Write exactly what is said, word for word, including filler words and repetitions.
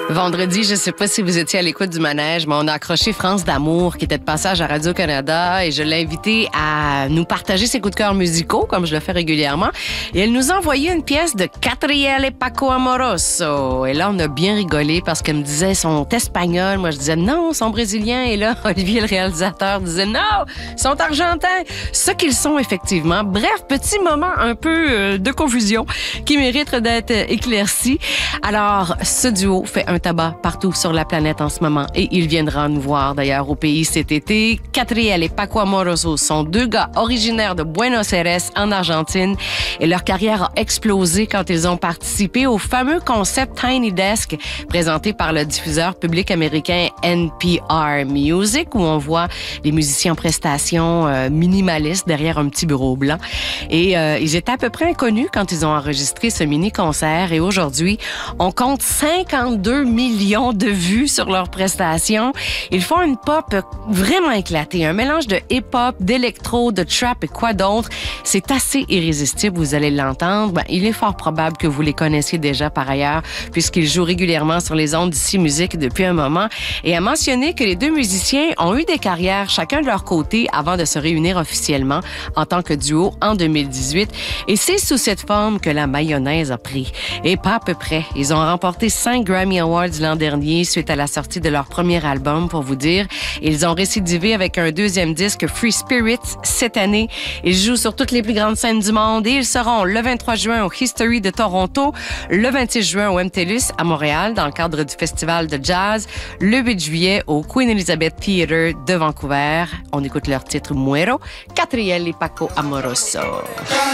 Vendredi, je ne sais pas si vous étiez à l'écoute du manège, mais on a accroché France d'Amour, qui était de passage à Radio-Canada, et je l'ai invitée à nous partager ses coups de cœur musicaux, comme je le fais régulièrement. Et elle nous a envoyé une pièce de Catriel et Paco Amoroso. Et là, on a bien rigolé parce qu'elle me disait son espagnol. Moi, je disais non, ils sont brésiliens. Et là, Olivier, le réalisateur, disait non, ils sont argentins. Ce qu'ils sont, effectivement. Bref, petit moment un peu euh, de confusion qui mérite d'être éclairci. Alors, ce duo fait un tabac partout sur la planète en ce moment et il viendra nous voir d'ailleurs au pays cet été. Catriel et Paco Amoroso sont deux gars originaires de Buenos Aires en Argentine et leur carrière a explosé quand ils ont participé au fameux concept Tiny Desk présenté par le diffuseur public américain N P R Music où on voit les musiciens en prestation euh, minimalistes derrière un petit bureau blanc et euh, ils étaient à peu près inconnus quand ils ont enregistré ce mini-concert et aujourd'hui on compte cinquante-deux millions de vues sur leurs prestations. Ils font une pop vraiment éclatée, un mélange de hip-hop, d'électro, de trap et quoi d'autre. C'est assez irrésistible, vous allez l'entendre. Ben, il est fort probable que vous les connaissiez déjà par ailleurs, puisqu'ils jouent régulièrement sur les ondes d'Ici Musique depuis un moment. Et à mentionner que les deux musiciens ont eu des carrières chacun de leur côté avant de se réunir officiellement en tant que duo en deux mille dix-huit. Et c'est sous cette forme que la mayonnaise a pris. Et pas à peu près. Ils ont remporté cinq Grammy Awards l'an dernier suite à la sortie de leur premier album, pour vous dire. Ils ont récidivé avec un deuxième disque, Free Spirits, cette année. Ils jouent sur toutes les plus grandes scènes du monde et ils seront le vingt-trois juin au History de Toronto, le vingt-six juin au M T L U S à Montréal dans le cadre du festival de jazz, le huit juillet au Queen Elizabeth Theatre de Vancouver. On écoute leur titre Muero, Catriel et Paco Amoroso.